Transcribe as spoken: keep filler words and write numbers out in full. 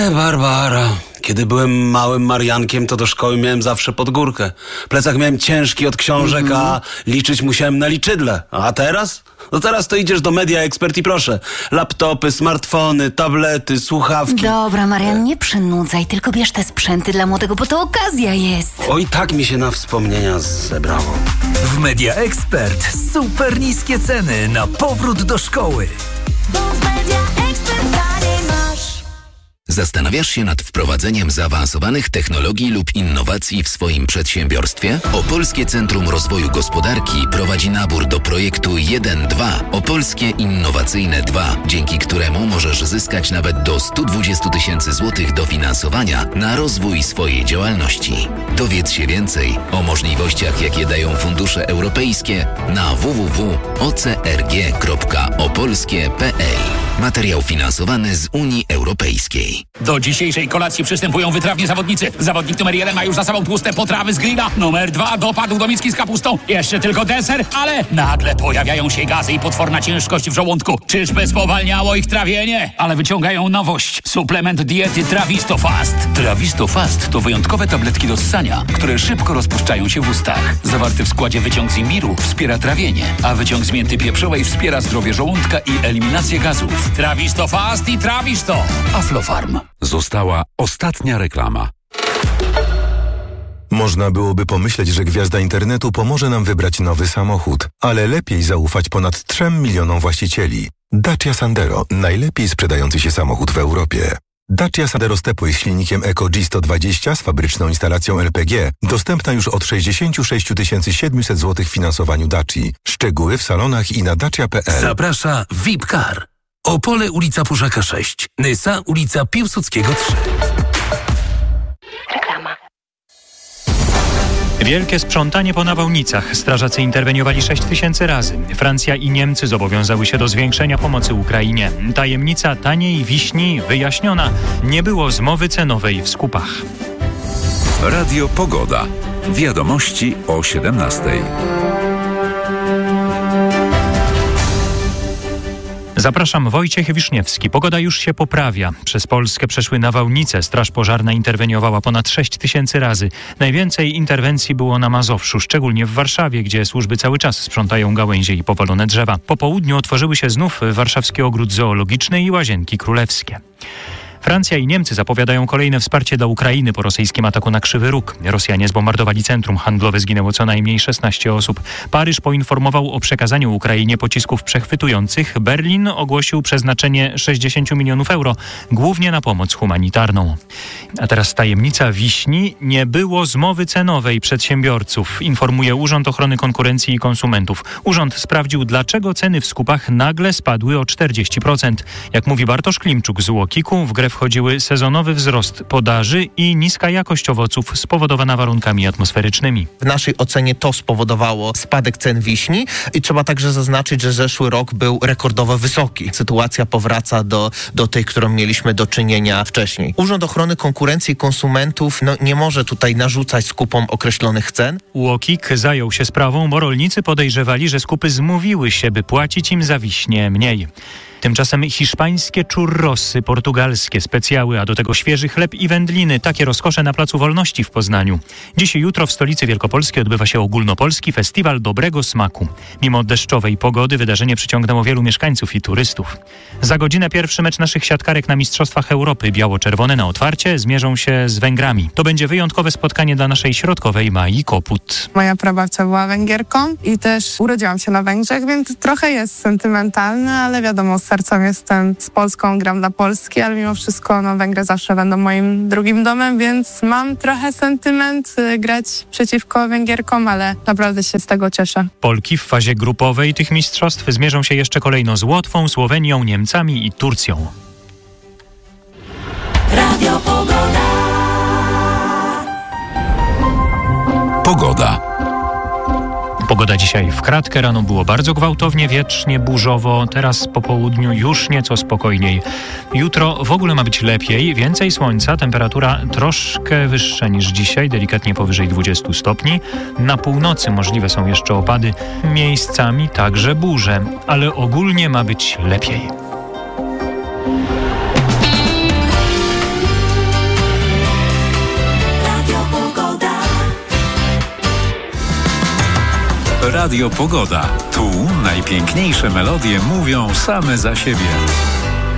E, Barbara, kiedy byłem małym Mariankiem, to do szkoły miałem zawsze pod górkę. Plecak miałem ciężki od książek, mm-hmm. a liczyć musiałem na liczydle. A teraz? No teraz to idziesz do Media Expert i proszę. Laptopy, smartfony, tablety, słuchawki. Dobra, Marian, nie przynudzaj, tylko bierz te sprzęty dla młodego, bo to okazja jest. Oj, tak mi się na wspomnienia zebrało. W Media Expert super niskie ceny na powrót do szkoły. Zastanawiasz się nad wprowadzeniem zaawansowanych technologii lub innowacji w swoim przedsiębiorstwie? Opolskie Centrum Rozwoju Gospodarki prowadzi nabór do projektu jeden dwa Opolskie Innowacyjne dwa, dzięki któremu możesz zyskać nawet do sto dwadzieścia tysięcy złotych dofinansowania na rozwój swojej działalności. Dowiedz się więcej o możliwościach, jakie dają fundusze europejskie na w w w kropka o c r g kropka opolskie kropka p l. Materiał finansowany z Unii Europejskiej. Do dzisiejszej kolacji przystępują wytrawni zawodnicy. Zawodnik numer jeden ma już za sobą tłuste potrawy z grilla. Numer dwa dopadł do miski z kapustą. Jeszcze tylko deser, ale nagle pojawiają się gazy i potworna ciężkość w żołądku. Czyżby spowalniało ich trawienie? Ale wyciągają nowość. Suplement diety Travistofast. Travistofast to wyjątkowe tabletki do ssania, które szybko rozpuszczają się w ustach. Zawarty w składzie wyciąg z imbiru wspiera trawienie, a wyciąg z mięty pieprzowej wspiera zdrowie żołądka i eliminację gazów. Travistofast i Travisto. Aflofarm. Została ostatnia reklama. Można byłoby pomyśleć, że gwiazda internetu pomoże nam wybrać nowy samochód, ale lepiej zaufać ponad trzem milionom właścicieli. Dacia Sandero, najlepiej sprzedający się samochód w Europie. Dacia Sandero Stepway z silnikiem Eco G sto dwadzieścia z fabryczną instalacją L P G dostępna już od sześćdziesiąt sześć tysięcy siedemset złotych w finansowaniu Daci. Szczegóły w salonach i na dacia kropka p l. Zaprasza V I P Car. Opole ulica Puszaka sześć, Nysa ulica Piłsudskiego trzy. Reklama. Wielkie sprzątanie po nawałnicach. Strażacy interweniowali sześć tysięcy razy. Francja i Niemcy zobowiązały się do zwiększenia pomocy Ukrainie. Tajemnica taniej wiśni wyjaśniona. Nie było zmowy cenowej w skupach. Radio Pogoda. Wiadomości o siedemnastej. Zapraszam, Wojciech Wiszniewski. Pogoda już się poprawia. Przez Polskę przeszły nawałnice. Straż pożarna interweniowała ponad sześć tysięcy razy. Najwięcej interwencji było na Mazowszu, szczególnie w Warszawie, gdzie służby cały czas sprzątają gałęzie i powalone drzewa. Po południu otworzyły się znów warszawski ogród zoologiczny i łazienki królewskie. Francja i Niemcy zapowiadają kolejne wsparcie dla Ukrainy po rosyjskim ataku na Krzywy Róg. Rosjanie zbombardowali centrum handlowe, zginęło co najmniej szesnaście osób. Paryż poinformował o przekazaniu Ukrainie pocisków przechwytujących. Berlin ogłosił przeznaczenie sześćdziesiąt milionów euro, głównie na pomoc humanitarną. A teraz tajemnica wiśni. Nie było zmowy cenowej przedsiębiorców, informuje Urząd Ochrony Konkurencji i Konsumentów. Urząd sprawdził, dlaczego ceny w skupach nagle spadły o czterdzieści procent. Jak mówi Bartosz Klimczuk z Łokiku, w grę wchodziły sezonowy wzrost podaży i niska jakość owoców spowodowana warunkami atmosferycznymi. W naszej ocenie to spowodowało spadek cen wiśni i trzeba także zaznaczyć, że zeszły rok był rekordowo wysoki. Sytuacja powraca do, do tej, którą mieliśmy do czynienia wcześniej. Urząd Ochrony Konkurencji i Konsumentów no, nie może tutaj narzucać skupom określonych cen. Łokik zajął się sprawą, bo rolnicy podejrzewali, że skupy zmówiły się, by płacić im za wiśnie mniej. Tymczasem hiszpańskie churrosy, portugalskie specjały, a do tego świeży chleb i wędliny. Takie rozkosze na Placu Wolności w Poznaniu. Dziś i jutro w stolicy Wielkopolskiej odbywa się ogólnopolski festiwal dobrego smaku. Mimo deszczowej pogody wydarzenie przyciągnęło wielu mieszkańców i turystów. Za godzinę pierwszy mecz naszych siatkarek na Mistrzostwach Europy. Biało-czerwone na otwarcie zmierzą się z Węgrami. To będzie wyjątkowe spotkanie dla naszej środkowej Mai Koput. Moja prababcia była Węgierką i też urodziłam się na Węgrzech, więc trochę jest sentymentalne, ale wiadomo, sercem jestem z Polską, gram dla Polski, ale mimo wszystko no, Węgry zawsze będą moim drugim domem, więc mam trochę sentyment y, grać przeciwko Węgierkom, ale naprawdę się z tego cieszę. Polki w fazie grupowej tych mistrzostw zmierzą się jeszcze kolejno z Łotwą, Słowenią, Niemcami i Turcją. Radio Pogoda. Pogoda. Pogoda dzisiaj w kratkę. Rano było bardzo gwałtownie, wietrznie, burzowo. Teraz po południu już nieco spokojniej. Jutro w ogóle ma być lepiej. Więcej słońca, temperatura troszkę wyższa niż dzisiaj, delikatnie powyżej dwudziestu stopni. Na północy możliwe są jeszcze opady, miejscami także burze, ale ogólnie ma być lepiej. Radio Pogoda. Tu najpiękniejsze melodie mówią same za siebie.